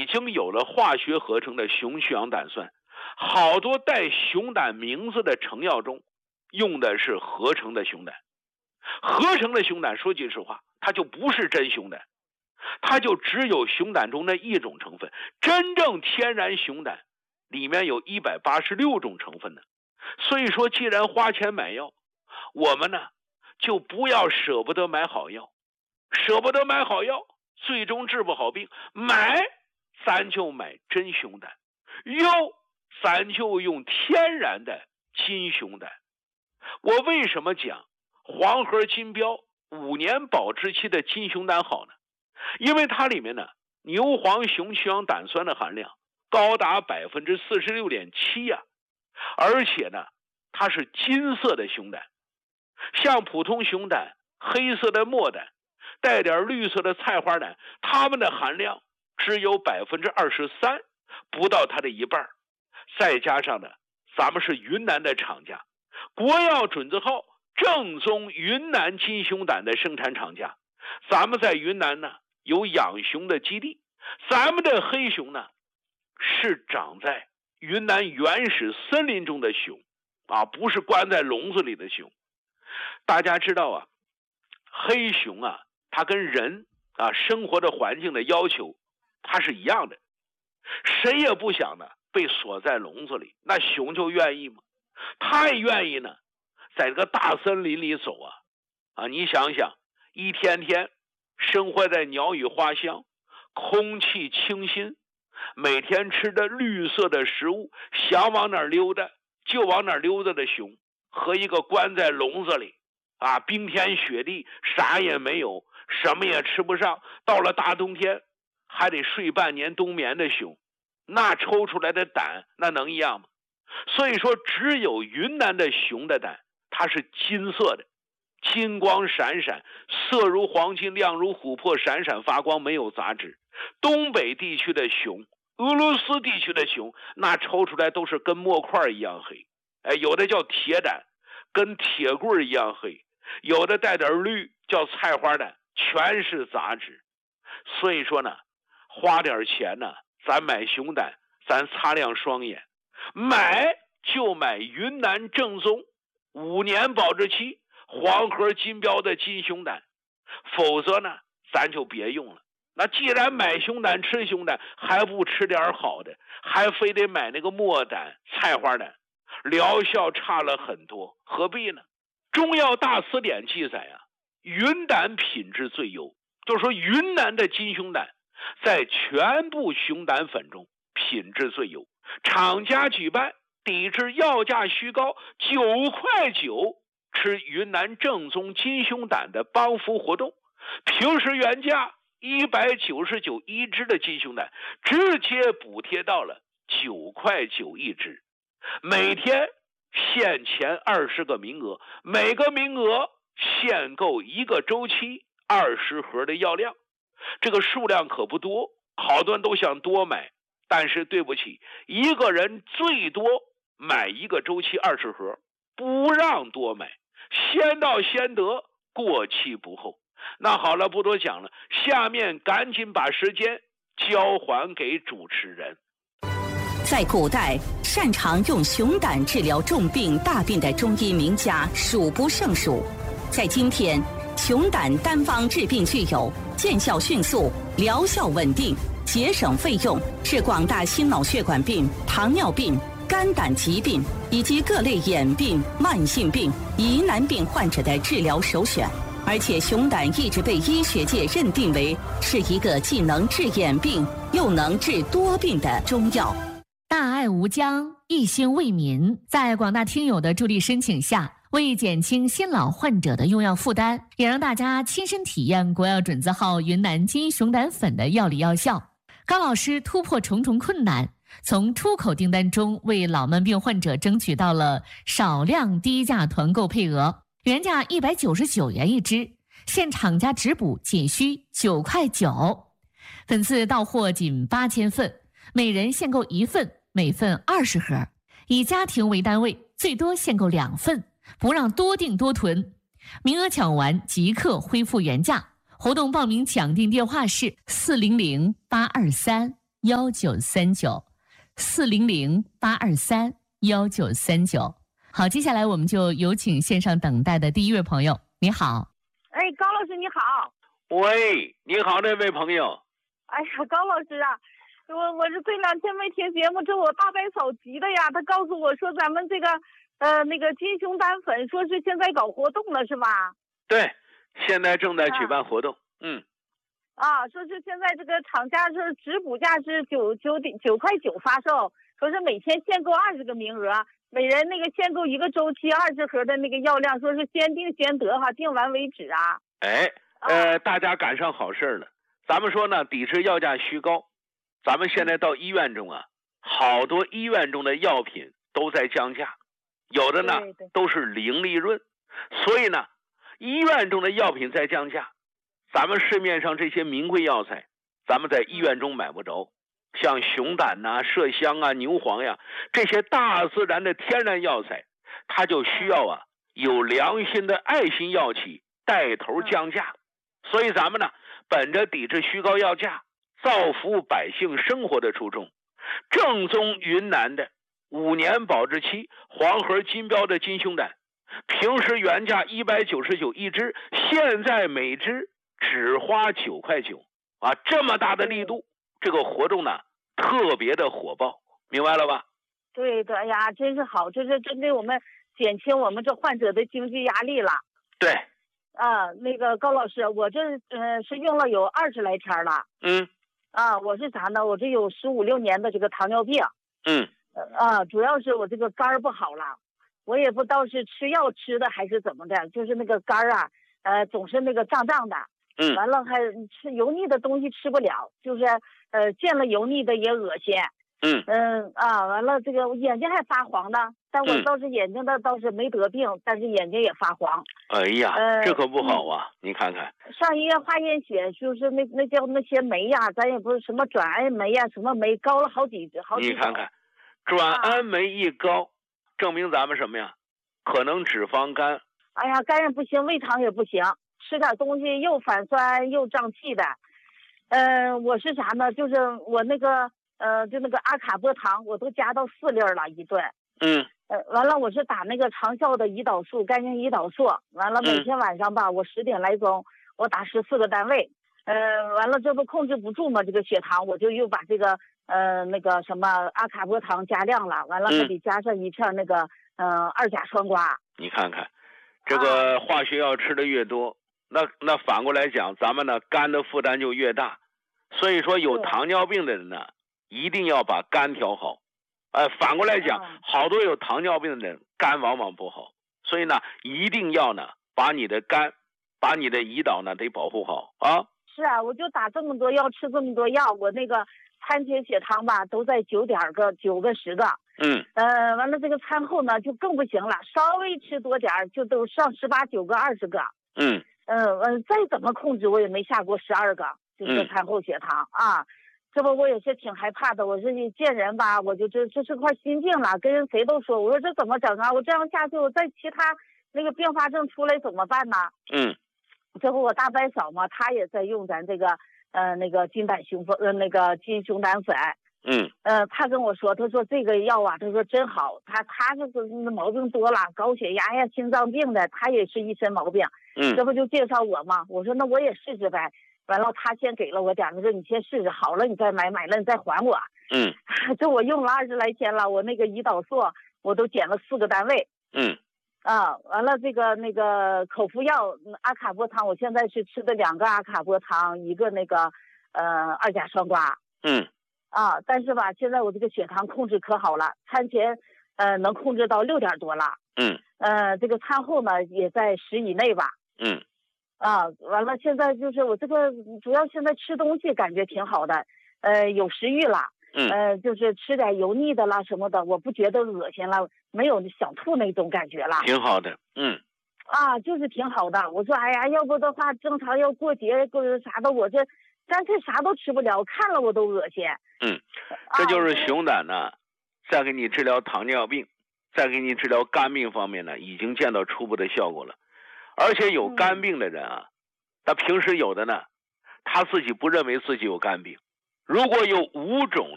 经有了化学合成的雄去氧胆酸，好多带熊胆名字的成药中用的是合成的熊胆。合成的熊胆说句实话，它就不是真熊胆，它就只有熊胆中的一种成分。真正天然熊胆里面有186种成分呢。所以说既然花钱买药，我们呢就不要舍不得买好药，舍不得买好药最终治不好病，买咱就买真熊胆，用咱就用天然的金熊胆。我为什么讲黄河金标5年保质期的金熊胆好呢？因为它里面呢牛黄雄去氧胆酸的含量高达 46.7% 呀，而且呢它是金色的熊胆。像普通熊胆、黑色的墨胆、带点绿色的菜花胆，它们的含量只有 23%， 不到它的一半。再加上呢咱们是云南的厂家，国药准字号正宗云南金熊胆的生产厂家，咱们在云南呢有养熊的基地，咱们的黑熊呢是长在云南原始森林中的熊啊，不是关在笼子里的熊。大家知道啊，黑熊啊它跟人啊生活的环境的要求它是一样的，谁也不想呢被锁在笼子里，那熊就愿意吗？它也愿意呢在这个大森林里走啊，你想想，一天天生活在鸟语花香、空气清新，每天吃的绿色的食物，想往哪儿溜达就往哪儿溜达的熊，和一个关在笼子里啊，冰天雪地啥也没有，什么也吃不上，到了大冬天还得睡半年冬眠的熊，那抽出来的胆那能一样吗？所以说只有云南的熊的胆它是金色的，金光闪闪，色如黄金，亮如琥珀，闪闪发光，没有杂质。东北地区的熊，俄罗斯地区的熊，那抽出来都是跟墨块一样黑，有的叫铁胆，跟铁棍一样黑，有的带点绿叫菜花胆，全是杂质。所以说呢花点钱呢咱买熊胆，咱擦亮双眼，买就买云南正宗5年保质期黄河金标的金熊胆，否则呢咱就别用了。那既然买熊胆吃熊胆，还不吃点好的，还非得买那个墨胆、菜花胆，疗效差了很多，何必呢？中药大辞典记载啊，云胆品质最优，就是说云南的金熊胆在全部熊胆粉中品质最优。厂家举办抵制药价虚高9块9吃云南正宗金熊胆的帮扶活动，平时原价199一只的金熊胆直接补贴到了9块9一只，每天限前20个名额，每个名额限购1个周期20盒的药量，这个数量可不多，好多人都想多买，但是对不起，一个人最多买1个周期20盒，不让多买，先到先得，过期不候。那好了，不多讲了，下面赶紧把时间交还给主持人。 在古代，擅长用熊胆治疗重病大病的中医名家数不胜数。在今天，熊胆单方治病具有见效迅速、疗效稳定、节省费用，是广大心脑血管病、糖尿病、肝胆疾病以及各类眼病、慢性病、疑难病患者的治疗首选。而且熊胆一直被医学界认定为是一个既能治眼病又能治多病的中药。 大爱无疆，一心为民，在广大听友的助力申请下，为减轻新老患者的用药负担，也让大家亲身体验国药准字号云南金熊胆粉的药理药效。高老师突破重重困难，从出口订单中为老慢病患者争取到了少量低价团购配额，原价199元一支，现厂家直补仅需9块9，本次到货仅8000份，每人限购1份，每份20盒，以家庭为单位，最多限购2份，不让多订多囤，名额抢完即刻恢复原价。活动报名抢订电话是400-823 1939，400-823-1939。好，接下来我们就有请线上等待的第一位朋友。你好。 哎，高老师你好。 喂，你好，那位朋友。 哎呀，高老师啊，我是这2天没听节目，这我大伯嫂急的呀，他告诉我说咱们这个那个金熊胆粉说是现在搞活动了是吧？ 对，现在正在举办活动。 说是现在这个厂家是直补价是9块9发售，说是每天限购20个名额，每人那个限购1个周期20盒的那个药量，说是先定先得哈，定完为止啊。 大家赶上好事了。咱们说呢，抵制药价虚高。咱们现在到医院中啊，好多医院中的药品都在降价，有的呢都是零利润。所以呢，医院中的药品在降价，咱们市面上这些名贵药材，咱们在医院中买不着。像熊胆呐、麝香啊、牛黄呀，这些大自然的天然药材，它就需要有良心的爱心药企带头降价。所以咱们呢，本着抵制虚高药价、造福百姓生活的初衷，正宗云南的5年保质期黄盒金标的金熊胆，平时原价199一支，现在每支只花9块9啊！这么大的力度，这个活动呢特别的火爆，明白了吧？ 对的呀，真是好，这是针对我们减轻我们这患者的经济压力了。 对。 那个高老师，我这是用了有20来天了。我是啥呢？我这有15、16年的这个糖尿病。主要是我这个肝不好了，我也不知道是吃药吃的还是怎么的，就是那个肝总是那个胀胀的。完了还吃油腻的东西吃不了，就是见了油腻的也恶心。完了这个眼睛还发黄呢，但我倒是眼睛的倒是没得病，但是眼睛也发黄。 哎呀，这可不好啊！你看看， 上医院化验血，就是那叫那些酶呀，咱也不是什么转氨酶呀，什么酶高了好几。 你看看，转氨酶一高，证明咱们什么呀？可能脂肪肝。 哎呀，肝也不行，胃肠也不行，吃点东西又反酸又胀气的。我是啥呢？就是我那个就那个阿卡波糖，我都加到4粒了一顿。完了我是打那个长效的胰岛素，肝性胰岛素。完了每天晚上吧，我10点来钟，我打14个单位。完了这不控制不住嘛，这个血糖，我就又把这个那个什么阿卡波糖加量了。完了还得加上一片那个2甲双胍。 你看看，这个化学药吃的越多，那反过来讲，咱们呢肝的负担就越大。所以说有糖尿病的人呢，一定要把肝调好。反过来讲，好多有糖尿病的人肝往往不好，所以呢一定要呢把你的肝、把你的胰岛呢得保护好啊。 是啊，我就打这么多药，吃这么多药，我那个餐前血糖吧都在9个10个。完了这个餐后呢就更不行了，稍微吃多点就都上18、9个、20个。再怎么控制我也没下过12个，就是餐后血糖啊。这不我也是挺害怕的，我是见人吧，我就这是块心病了，跟人谁都说，我说这怎么整啊？我这样下去，我再其他那个并发症出来怎么办呢？这不我大伯嫂嘛，她也在用咱这个那个金熊胆粉。她跟我说，她说这个药啊，她说真好，她这个毛病多了，高血压呀、心脏病的，她也是一身毛病。这不就介绍我嘛？我说那我也试试呗。完了他先给了我点，他说你先试试，好了你再买，买了你再还我。这我用了20来天了，我那个胰岛素我都减了4个单位。完了这个那个口服药阿卡波糖，我现在是吃的2个阿卡波糖，1个那个2甲双胍。但是吧现在我这个血糖控制可好了，餐前能控制到6点多了。这个餐后呢也在10以内吧。完了现在就是我这个主要现在吃东西感觉挺好的，有食欲了。就是吃点油腻的啦什么的，我不觉得恶心了，没有想吐那种感觉了。 挺好的。 就是挺好的。我说哎呀，要不的话正常要过节啥的，我这干脆啥都吃不了，看了我都恶心。 这就是熊胆呢，再给你治疗糖尿病，再给你治疗肝病方面呢，已经见到初步的效果了。而且有肝病的人啊，他平时有的呢，他自己不认为自己有肝病， 如果有5种